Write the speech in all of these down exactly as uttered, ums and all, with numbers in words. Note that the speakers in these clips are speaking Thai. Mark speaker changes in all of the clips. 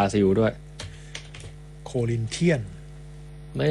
Speaker 1: ราซิลด้วย
Speaker 2: โคลินเทียน
Speaker 1: ไม่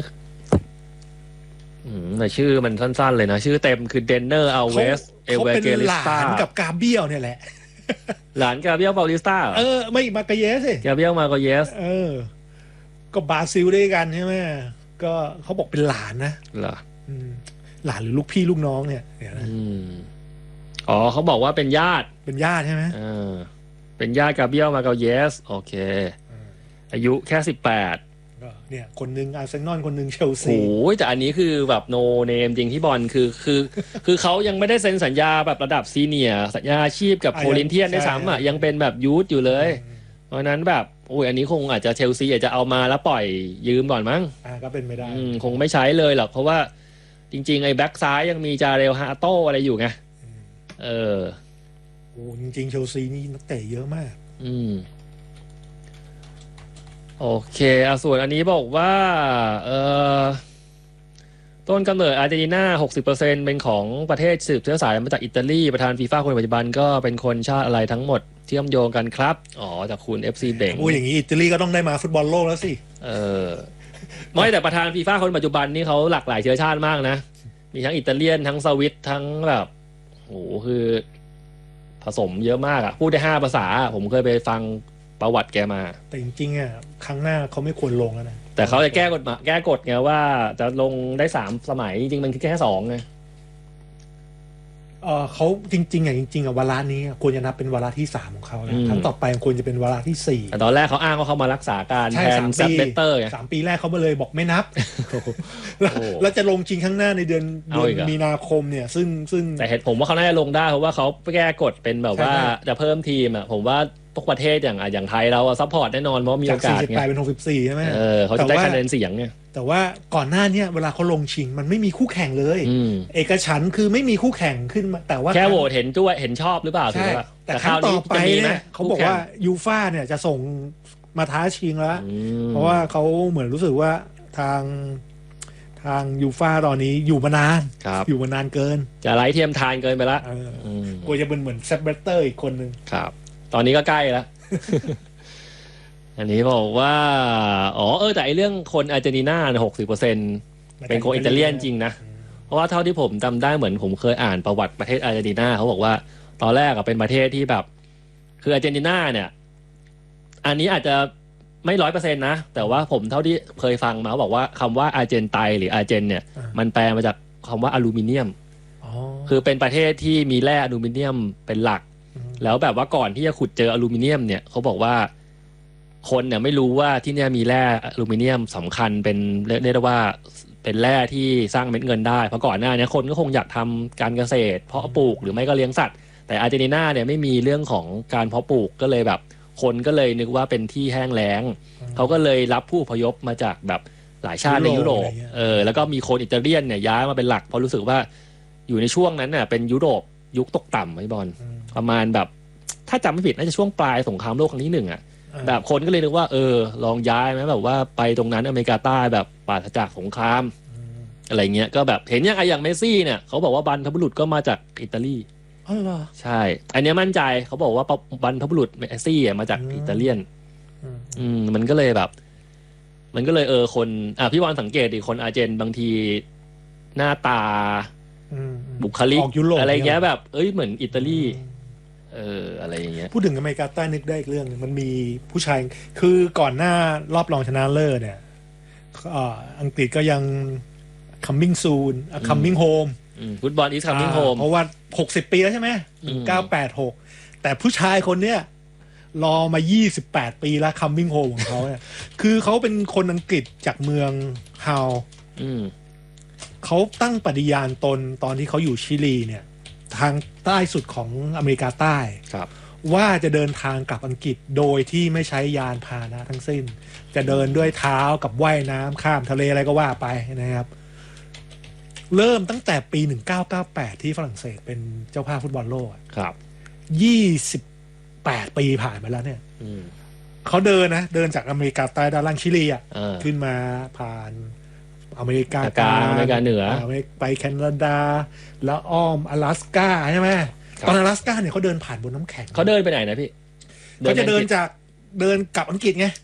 Speaker 1: แต่ชื่อมันสั้นๆเลยนะชื่อเต็มคือเดนเนอร์อัลเวสเอเวเกลิสตา
Speaker 2: เขาเป็นหลานกับกาเบียลเนี่ยแหละ
Speaker 1: หลานกาเบียลบาลิสตา
Speaker 2: เออไม่มากาเยสสิ
Speaker 1: กาเบียลมาโกเยส
Speaker 2: เออก็บราซิลด้วยกันใช่ไหมก็เขาบอกเป็นหลานนะ
Speaker 1: เหรอ
Speaker 2: หลานหรือลูกพี่ลูกน้องเนี่ยนะ
Speaker 1: อ๋อเขาบอกว่าเป็นญาติ
Speaker 2: เป็นญาติใช่ไหม
Speaker 1: เออเป็นญาติกาเบียลมาโกเยสโอเคอายุแค่สิบแปด
Speaker 2: เนี่ยคนนึงอาร์เซนอลคนนึงเชลซี
Speaker 1: โอ้ยแต่อันนี้คือแบบโนเนมจริงที่บอลคือคือคือเขายังไม่ได้เซ็นสัญญาแบบระดับซีเนียร์สัญญาอาชีพกับโคลินเทียนได้ซ้ำอ่ะยังเป็นแบบยูทอยู่เลยเพราะนั้นแบบโอ้ยอันนี้คงอาจจะเชลซีอาจจะเอามาแล้วปล่อยยืมก่อนมั้ง
Speaker 2: อ่าก็เป็นไม่ได้
Speaker 1: คงไม่ใช้เลยหรอกเพราะว่าจริงๆไอ้แบ็กซ้ายยังมีจาเรลฮาโต้อะไรอยู่ไงเออ
Speaker 2: โอ้จริงๆเชลซีนี่นักเตะเยอะมาก
Speaker 1: อืมโอเคอ่ะส่วนอันนี้บอกว่าเอ่อต้นกำเนิดอาร์เจนตินา หกสิบเปอร์เซ็นต์ เป็นของประเทศสืบเชื้อสายมาจากอิตาลีประธานฟีฟ่าคนปัจจุบันก็เป็นคนชาติอะไรทั้งหมดเชื่อมโยงกันครับอ๋อจากคุณ เอฟ ซี เบ่ง
Speaker 2: พูดอย่างนี้อิตาลีก็ต้องได้มาฟุตบอลโลกแล้วสิ
Speaker 1: เออไม่แต่ประธานฟีฟ่าคนปัจจุบันนี่เขาหลากหลายเชื้อชาติมากนะมีทั้งอิตาเลียนทั้งสวิตทั้งแบบโหคือผสมเยอะมากอ่ะพูดได้ห้าภาษาผมเคยไปฟังประวัติแกมา
Speaker 2: แต่จริงๆอ่ะครั้งหน้าเขาไม่ควรลงแล้วนะ
Speaker 1: แต่เขาจะแก้กฎมาแก้กฎไงว่าจะลงได้สามสมัยจริงๆมันคือแค่สองไง
Speaker 2: เออเขาจริงๆอ่ะจริงๆอ่ะวาระนี้ควรจะนับเป็นวาระที่สามของเขาแล้วครั้งต่อไปควรจะเป็นวาระที่สี่
Speaker 1: แต่ตอนแรกเขาอ้างว่าเขามารักษาการแทนซับเบเตอร์ไง
Speaker 2: สามปีแรกเขามาเลยบอกไม่นับแล้วจะลงจริงข้างหน้าในเดือนเดือนมีนาคมเนี่ยซึ่งซึ่ง
Speaker 1: แต่เหตุผมว่าเขาน่าจะลงได้เพราะว่าเขาแก้กฎเป็นแบบว่าจะเพิ่มทีมอ่ะผมว่าทุกประเทศอย่างอย่างไทยเราซัพพอร์ตแน่นอนเพราะมีโอกาส
Speaker 2: จากสี่สิบแปดเป็นหกสิบสี่ใช่ไหม
Speaker 1: เออเขาจะได้คะแนนเสียงเนี่ย
Speaker 2: แต่ว่าก่อนหน้านี้เวลาเขาลงชิงมันไม่มีคู่แข่งเลยเอกฉันท์คือไม่มีคู่แข่งขึ้นมาแต่ว่า
Speaker 1: แค่โหวตเห็นด้วยเห็นชอบหรือเปล่า
Speaker 2: ใช่แต่ครั้งต่อไปเนี่ยเขาบอกว่ายูฟ่าเนี่ยจะส่งมาท้าชิงแล้วเพราะว่าเขาเหมือนรู้สึกว่าทางทางยูฟ่าตอนนี้อยู่มานานอยู่มานานเกิน
Speaker 1: จะไร้เทียมทานเกินไปละ
Speaker 2: กลัวจะเป็นเหมือนเซปเบเตอร์อีกคนนึง
Speaker 1: ครับตอนนี้ก็ใกล้แล้วอันนี้บอกว่าอ๋อเออแต่ไอเรื่องคนอาร์เจนตินาหกสิบเปอร์เซ็นต์เป็นคนอิตาเลียนจริงนะเพราะว่าเท่าที่ผมจำได้เหมือนผมเคยอ่านประวัติประเทศอาร์เจนตินาเขาบอกว่าตอนแรกอะเป็นประเทศที่แบบคืออาร์เจนตินาเนี่ยอันนี้อาจจะไม่ร้อยเปอร์เซ็นต์นะแต่ว่าผมเท่าที่เคยฟังมาบอกว่าคำว่าอาร์เจนไตหรืออาร์เจนเนี่ยมันแปลมาจากคำว่าอลูมิเนียมคือเป็นประเทศที่มีแร่อลูมิเนียมเป็นหลักแล้วแบบว่าก่อนที่จะขุดเจออลูมิเนียมเนี่ยเขาบอกว่าคนเนี่ยไม่รู้ว่าที่นี่มีแร่อลูมิเนียมสำคัญเป็นเรียกได้ว่าเป็นแร่ที่สร้างเม็ดเงินได้เพราะก่อนหน้านี้คนก็คงอยากทำการเกษตรเพาะปลูกหรือไม่ก็เลี้ยงสัตว์แต่อาร์เจนตินาเนี่ยไม่มีเรื่องของการเพาะปลูกก็เลยแบบคนก็เลยนึกว่าเป็นที่แห้งแล้งเขาก็เลยรับผู้อพยพมาจากแบบหลายชาติในยุโรปเออแล้วก็มีคนอิตาเลียนเนี่ยย้ายมาเป็นหลักเพราะรู้สึกว่าอยู่ในช่วงนั้นน่ะเป็นยุโรปยุคตกต่ำไอ้บอลประมาณแบบถ้าจำไม่ผิดน่าจะช่วงปลายสงครามโลกครั้งที่หนึ่งอ่ะแบบคนก็เลยนึกว่าเออลองย้ายไหมแบบว่าไปตรงนั้นอเมริกาใต้แบบปราศจากสงครามอะไรเงี้ยก็แบบเห็นอย่างไออย่างเมสซี่เนี่ยเขาบอกว่าบรรพบุรุษก็มาจากอิตาลี
Speaker 2: อ๋อเหรอ
Speaker 1: ใช่อันนี้มั่นใจเขาบอกว่าบรรพบุรุษเมสซี่มาจากอิตาเลียนอืมมันก็เลยแบบมันก็เลยเออคนอ่ะพี่วอนสังเกตดิคนอาร์เจนบางทีหน้าตาบุคลิกอะไรเงี้ยแบบเอ้ยเหมือนอิตาลีเอออะไรอย่างเงี้ย
Speaker 2: พูดถึงอเมริกาใต้นึกได้อีกเรื่องนึงมันมีผู้ชายคือก่อนหน้ารอบรองชนะเลิศเนี่ยอังกฤษก็ยัง coming soon coming home
Speaker 1: ฟุตบอล is coming home
Speaker 2: เพราะว่าหกสิบปีแล้วใช่ไหมหนึ่งพันเก้าร้อยแปดสิบหกแต่ผู้ชายคนเนี้ยรอมายี่สิบแปดปีแล้ว coming home ของเขาเนี่ยคือเขาเป็นคนอังกฤษจากเมืองฮาวเขาตั้งปฏิญาณตนตอนที่เขาอยู่ชิลีเนี่ยทางใต้สุดของอเมริกาใต้ว่าจะเดินทางกลับอังกฤษโดยที่ไม่ใช้ยานพาหนะทั้งสิ้นจะเดินด้วยเท้ากับว่ายน้ำข้ามทะเลอะไรก็ว่าไปนะครับเริ่มตั้งแต่ปีหนึ่งพันเก้าร้อยเก้าสิบแปดที่ฝรั่งเศสเป็นเจ้าภาพฟุตบอลโลก
Speaker 1: ครับ
Speaker 2: ยี่สิบแปดปีผ่านไปแล้วเนี่ยเขาเดินนะเดินจากอเมริกาใต้ด้านล่างชิลีอ่ะขึ้นมาผ่านอเมริกาก
Speaker 1: ลางอเมริกาเหนือ
Speaker 2: ไปแคนาดาแล้วอ้อม阿拉斯ก้าใช่ไหมตอน阿拉斯ก้าเนี่ยเขาเดินผ่านบนน้ำแข็ง
Speaker 1: เขาเดินไปไหนนะพี่
Speaker 2: เขาจะเดินจากเดินกลับอังกฤษไง